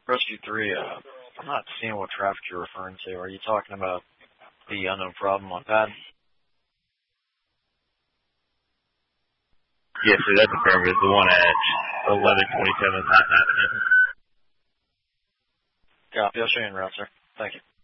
Rescue 3, I'm not seeing what traffic you're referring to. Are you talking about the unknown problem on pad? Yes, sir, that's affirmative. The one at 1127 Patton Avenue. Copy. I'll show you en route, sir. Thank you.